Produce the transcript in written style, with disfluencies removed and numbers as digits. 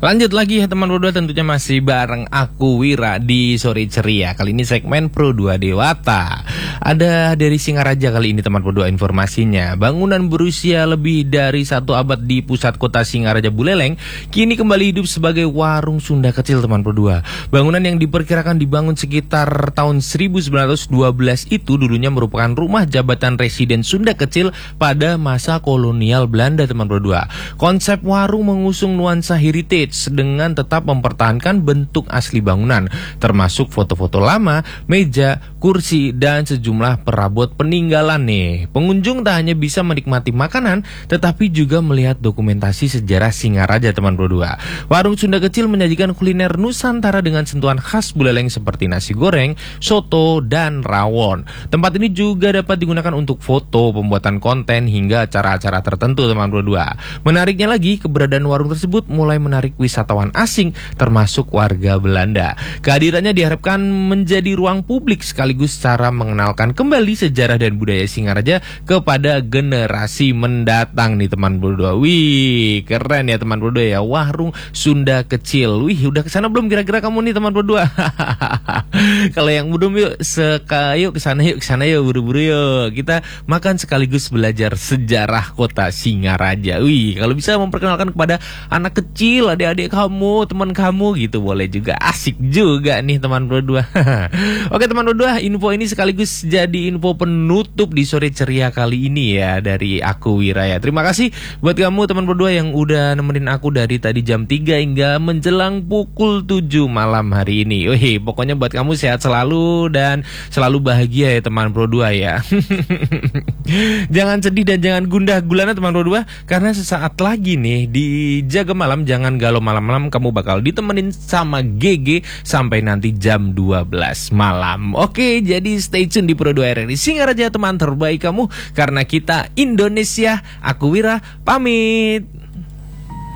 Lanjut lagi ya teman Pro 2, tentunya masih bareng aku Wira di Sore Ceria. Kali ini segmen Pro 2 Dewata. Ada dari Singaraja kali ini teman Pro 2 informasinya. Bangunan berusia lebih dari 1 abad di pusat kota Singaraja Buleleng kini kembali hidup sebagai warung Sunda kecil teman Pro 2. Bangunan yang diperkirakan dibangun sekitar tahun 1912 itu dulunya merupakan rumah jabatan residen Sunda kecil pada masa kolonial Belanda teman Pro 2. Konsep warung mengusung nuansa heritage dengan tetap mempertahankan bentuk asli bangunan, termasuk foto-foto lama, meja, kursi, dan sejumlah perabot peninggalan nih. Pengunjung tak hanya bisa menikmati makanan, tetapi juga melihat dokumentasi sejarah Singaraja teman Pro 2. Warung Sunda kecil menyajikan kuliner Nusantara dengan sentuhan khas Buleleng seperti nasi goreng, soto, dan rawon. Tempat ini juga dapat digunakan untuk foto, pembuatan konten, hingga acara-acara tertentu teman Pro 2. Menariknya lagi, keberadaan warung tersebut mulai menarik wisatawan asing termasuk warga Belanda. Kehadirannya diharapkan menjadi ruang publik sekaligus cara mengenalkan kembali sejarah dan budaya Singaraja kepada generasi mendatang nih teman Pro 2. Wih, keren ya teman Pro 2 ya, warung Sunda kecil. Wih, udah kesana belum kira-kira kamu nih teman Pro 2? Kalau yang belum yuk kesana yuk buru-buru yuk. Kita makan sekaligus belajar sejarah kota Singaraja. Wih, kalau bisa memperkenalkan kepada anak kecil, adik-adik kamu, teman kamu gitu, boleh juga, asik juga nih teman Pro 2. Oke teman Pro 2, info ini sekaligus jadi info penutup di Sore Ceria kali ini ya dari aku Wira ya. Terima kasih buat kamu teman Pro 2 yang udah nemenin aku dari tadi jam 3 hingga menjelang pukul 7 malam hari ini. Wih, pokoknya buat kamu sehat selalu dan selalu bahagia ya teman Pro 2 ya. Jangan sedih dan jangan gundah gulana teman Pro 2, karena sesaat lagi nih di Jaga Malam Jangan Galau Malam-malam kamu bakal ditemenin sama GG sampai nanti jam 12 malam. Oke, jadi stay tune di Pro 2 RRI Singaraja, teman terbaik kamu, karena kita Indonesia. Aku Wira pamit.